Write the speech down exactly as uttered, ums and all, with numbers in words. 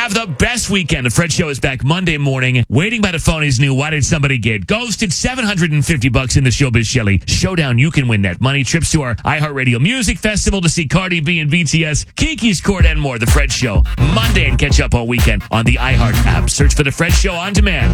Have the best weekend. The Fred Show is back Monday morning. Waiting by the phone is new. Why did somebody get ghosted? seven hundred fifty bucks in the Showbiz Shelly Showdown. You can win that money. Trips to our iHeartRadio Music Festival to see Cardi B and B T S, Kiki's Court, and more. The Fred Show Monday, and catch up all weekend on the iHeart app. Search for The Fred Show on demand.